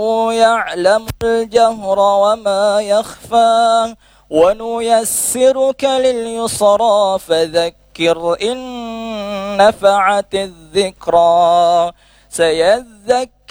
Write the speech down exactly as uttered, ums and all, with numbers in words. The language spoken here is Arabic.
يعلم الجهر وما يخفى ونيسرك لليسرى فذكر إن نفعت الذكرى سيذكر